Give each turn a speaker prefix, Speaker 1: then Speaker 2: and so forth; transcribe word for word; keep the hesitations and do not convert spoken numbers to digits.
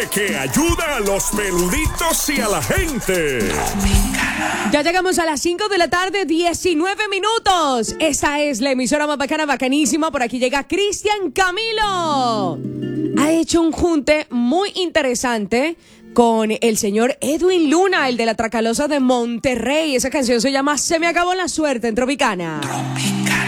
Speaker 1: que ayuda a los peluditos y a la gente.
Speaker 2: Ya llegamos a las cinco de la tarde, diecinueve minutos. Esta es la emisora más bacana, bacanísima. Por aquí llega Cristian Camilo. Ha hecho un junte muy interesante con el señor Edwin Luna, el de la Tracalosa de Monterrey. Esa canción se llama Se me acabó la suerte en Tropicana. Tropicana.